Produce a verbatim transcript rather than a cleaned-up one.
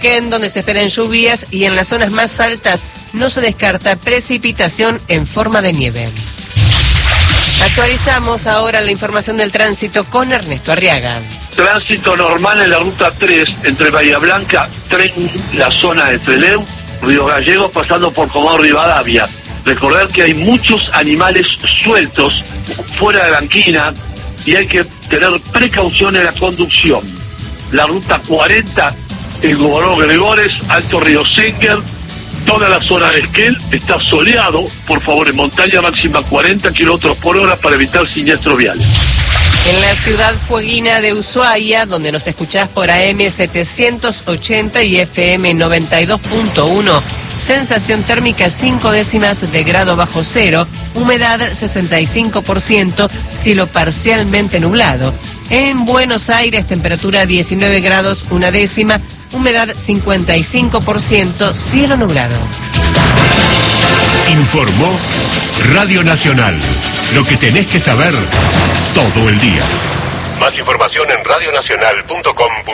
donde se esperan lluvias y en las zonas más altas no se descarta precipitación en forma de nieve. Actualizamos ahora la información del tránsito con Ernesto Arriaga. Tránsito normal en la ruta tres entre Bahía Blanca, Tren, la zona de Trelew, Río Gallegos, pasando por Comodoro Rivadavia. Recordar que hay muchos animales sueltos fuera de banquina y hay que tener precaución en la conducción. La ruta cuarenta en Gobernador Gregores, Alto Río Senger, toda la zona de Esquel está soleado. Por favor, en montaña máxima cuarenta kilómetros por hora para evitar siniestros viales. En la ciudad fueguina de Ushuaia, donde nos escuchás por A M setecientos ochenta y F M noventa y dos punto uno, sensación térmica cinco décimas de grado bajo cero, humedad sesenta y cinco por ciento, cielo parcialmente nublado. En Buenos Aires, temperatura diecinueve grados una décima, humedad cincuenta y cinco por ciento, cielo nublado. Informó Radio Nacional. Lo que tenés que saber todo el día. Más información en radionacional punto com.